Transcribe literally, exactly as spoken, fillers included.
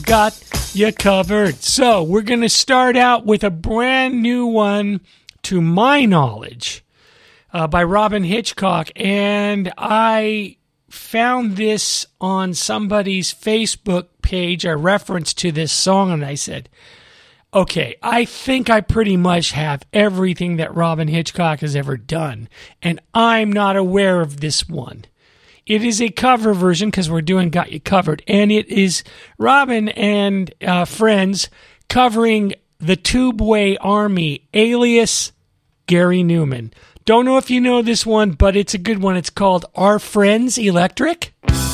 got you covered. So we're going to start out with a brand new one, to my knowledge, uh, by Robyn Hitchcock. And I found this on somebody's Facebook page, a reference to this song, and I said, okay, I think I pretty much have everything that Robyn Hitchcock has ever done, and I'm not aware of this one. It is a cover version because we're doing Got You Covered, and it is Robyn and uh, friends covering the Tubeway Army, alias Gary Newman. Don't know if you know this one, but it's a good one. It's called Our Friends Electric.